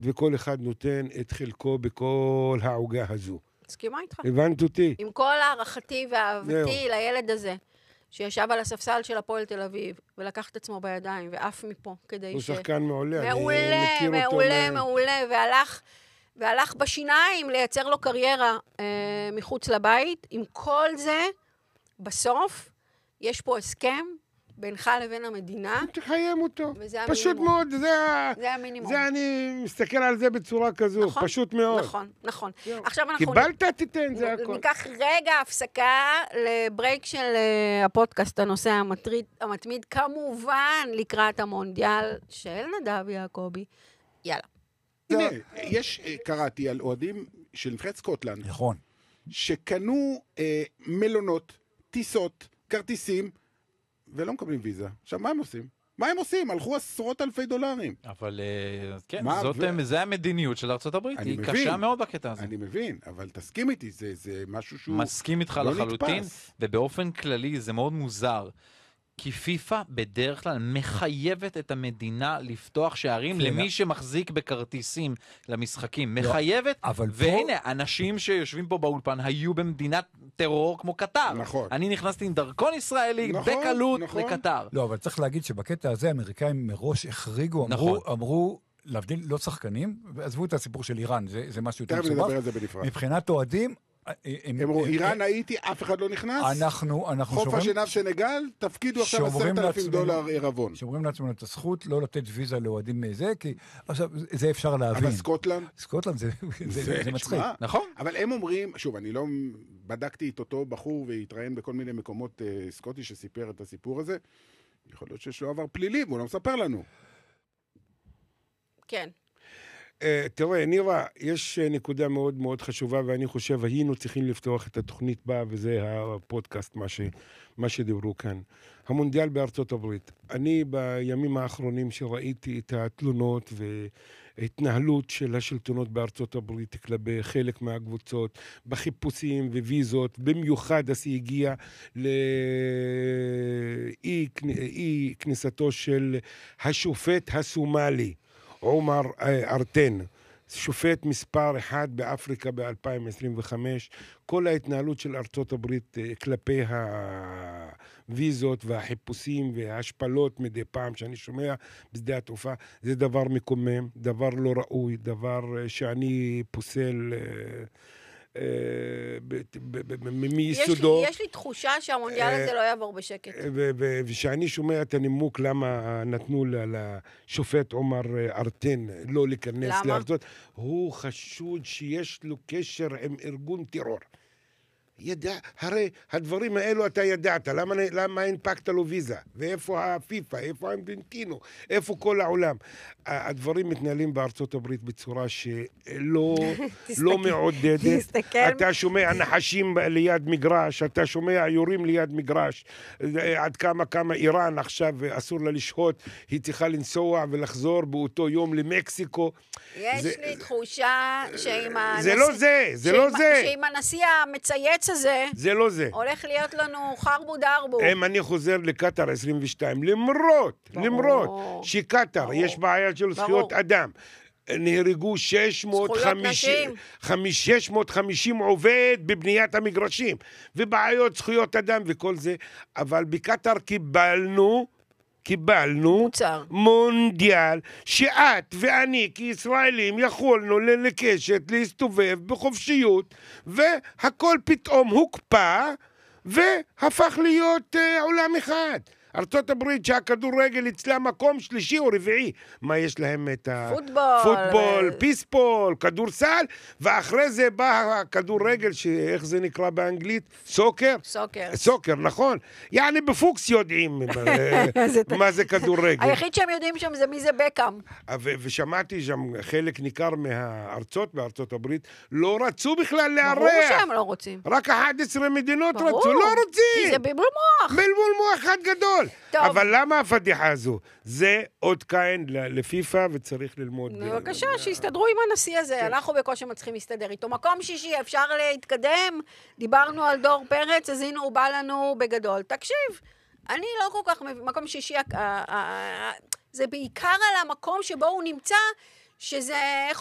וכל אחד נותן את חלקו בכל העוגה הזו. מסכימה איתך. הבנת אותי? עם כל הערכתי ואהבתי לילד הזה, שישב על הספסל של הפועל תל אביב, ולקח את עצמו בידיים, ואף מפה, כדי הוא שחקן מעולה, מעולה, אני מכיר אותו. מעולה, מעולה, והלך בשיניים לייצר לו קריירה מחוץ לבית. עם כל זה, בסוף, יש פה הסכם בינך לבין המדינה. תחיים אותו. וזה פשוט המינימום. מאוד, זה המינימום. זה אני מסתכל על זה בצורה כזו, נכון, פשוט מאוד. נכון, נכון. עכשיו אנחנו... קיבלת, תיתן, זה הכל. ניקח רגע הפסקה לברייק של הפודקאסט, הנושא המתמיד, כמובן לקראת המונדיאל של נדב יעקבי. יאללה. הנה, קראתי על אוהדים של נבחרת סקוטלנד. נכון. שקנו מלונות, טיסות, כרטיסים, ולא מקבלים ויזה. עכשיו, מה הם עושים? מה הם עושים? הלכו עשרות אלפי דולרים. אבל כן, זה המדיניות של ארצות הברית. היא קשה מאוד בקטע הזה. אני מבין, אבל תסכים איתי, זה משהו שהוא מסכים איתך לחלוטין, ובאופן כללי זה מאוד מוזר. כי פיפה בדרך כלל מחייבת את המדינה לפתוח שערים למי שמחזיק בכרטיסים למשחקים. מחייבת, והנה, אנשים שיושבים פה באולפן היו במדינת טרור כמו קטר. נכון. אני נכנסתי עם דרכון ישראלי בקלות לקטר. לא, אבל צריך להגיד שבקטע הזה האמריקאים מראש החריגו, אמרו, להבדיל לא שחקנים, ועזבו את הסיפור של איראן, זה משהו יותר מסובך. נדבר על זה בנפרד. מבחינת אוהדים, הם אמרו, איראן הייתי, אף אחד לא נכנס. אנחנו חוף השנהב סנגל, תפקידו עכשיו $10,000 עירבון. שומרים לעצמנו את הזכות לא לתת ויזה לאוהדים מזה, כי עכשיו זה אפשר להבין. אבל סקוטלנד? סקוטלנד זה מצחיק. נכון. אבל הם אומרים, שוב, אני לא בדקתי את אותו בחור והתראיין בכל מיני מקומות סקוטי שסיפר את הסיפור הזה. יכול להיות שיש לו עבר פלילי, והוא לא מספר לנו. כן. תראה, נירה, יש נקודה מאוד מאוד חשובה, ואני חושב, היינו צריכים לפתוח את התוכנית בה, וזה הפודקאסט, מה שדיברו כאן. המונדיאל בארצות הברית. אני בימים האחרונים שראיתי את התלונות וההתנהלות של השלטונות בארצות הברית כלפי חלק מהקבוצות, בחיפושים וויזות, במיוחד אז היא הגיעה לאי כניסתו של השופט הסומלי, עומר ארטן, שופט מספר 1 באפריקה ב-2025. כל ההתנהלות של ארצות הברית כלפי הוויזות והחיפושים וההשפלות מדי פעם שאני שומע בשדה התעופה, זה דבר מקומם, דבר לא ראוי, דבר שאני פוסל מיסודו. יש לי תחושה שהמונדיאל הזה לא יעבור בשקט. ושאני שומע את הנימוק למה נתנו לשופט עומר ארטן לא להיכנס לארצות, הוא חשוד שיש לו קשר עם ארגון טרור. הרי הדברים האלו אתה ידעת, למה הנפקת לו ויזה? ואיפה הפיפה? איפה האמריקנו? איפה כל העולם? הדברים מתנהלים בארצות הברית בצורה שלא מעודדת. אתה שומע נחשים ליד מגרש, אתה שומע יורים ליד מגרש, עד כמה איראן עכשיו אסור לה לשהות, היא צריכה לנסוע ולחזור באותו יום למקסיקו. יש לי תחושה שעם שעם הנשיא המצייץ הזה, זה לא זה. הולך להיות לנו חרבו דרבו. אני חוזר לקטר 22, למרות שקטר יש בעיה של זכויות אדם. נהרגו 650 עובד בבניית המגרשים, ובעיות זכויות אדם וכל זה, אבל בקטר קיבלנו מונדיאל שאת ואני כישראלים יכולנו לקשת, להסתובב בחופשיות, והכל פתאום הוקפא והפך להיות עולם אחד. ארצות הברית שהכדורגל אצלה מקום שלישי או רביעי, מה יש להם את הפוטבול, פיסבול, כדורסל, ואחרי זה בא הכדורגל, איך זה נקרא באנגלית? סוקר, נכון. יעני בפוקס יודעים מה זה כדורגל. היחיד שהם יודעים שם זה מי זה בקאם. ושמעתי שם חלק ניכר מהארצות בארצות הברית לא רצו בכלל לארח. ברור שהם לא רוצים. רק 11 מדינות רצו, לא רוצים. כי זה בלבול מוח. בלבול מוח אחד גדול. טוב. אבל למה הפדיחה הזו? זה עוד קין לפיפה וצריך ללמוד. בבקשה, שיסתדרו עם הנשיא הזה. כן. אנחנו בקושי מצליחים להסתדר איתו. מקום שישי, אפשר להתקדם. דיברנו על דור פרץ, אז הנה הוא בא לנו בגדול. תקשיב, אני לא כל כך מקום שישי, זה בעיקר על המקום שבו הוא נמצא, שזה, איך